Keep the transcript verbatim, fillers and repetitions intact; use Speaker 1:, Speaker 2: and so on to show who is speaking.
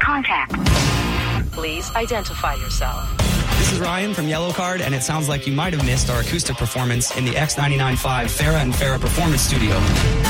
Speaker 1: contact.
Speaker 2: Please identify yourself.
Speaker 3: This is Ryan from Yellow Card, and it sounds like you might have missed our acoustic performance in the X ninety-nine point five Farrah and Farrah Performance Studio.